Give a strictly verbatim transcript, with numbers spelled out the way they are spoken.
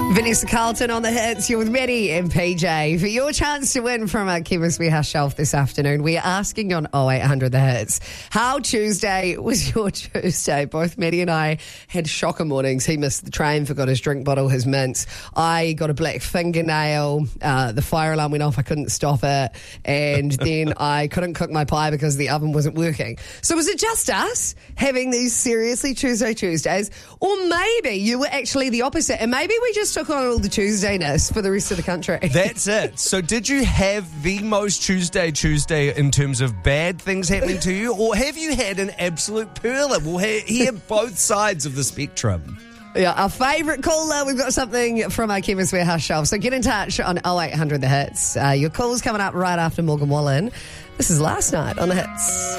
Vanessa Carlton on the hits. You're with Maddie and P J. For your chance to win from our Chemist Warehouse shelf this afternoon, we are asking on oh eight hundred the hits, how Tuesday was your Tuesday? Both Maddie and I had shocker mornings. He missed the train, forgot his drink bottle, his mints. I got a black fingernail. Uh, the fire alarm went off. I couldn't stop it. And then I couldn't cook my pie because the oven wasn't working. So was it just us having these seriously Tuesday Tuesdays? Or maybe you were actually the opposite, and maybe we just took on all the Tuesdayness for the rest of the country. That's it. So did you have the most Tuesday Tuesday in terms of bad things happening to you, or have you had an absolute perler? We'll he- hear both sides of the spectrum. Yeah, our favourite caller. We've got something from our Chemist Warehouse shelf. So get in touch on oh eight hundred the hits. Uh, your call's coming up right after Morgan Wallen. This is Last Night on the Hits.